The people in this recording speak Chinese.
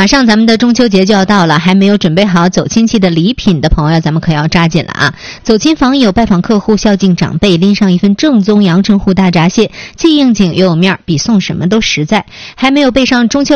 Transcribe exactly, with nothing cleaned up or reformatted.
马上咱们的中秋节就要到了，还没有准备好走亲戚的礼品的朋友，咱们可要抓紧了啊！走亲访友、拜访客户、孝敬长辈，拎上一份正宗阳澄湖大闸蟹，既应景又有面，比送什么都实在。还没有备上中秋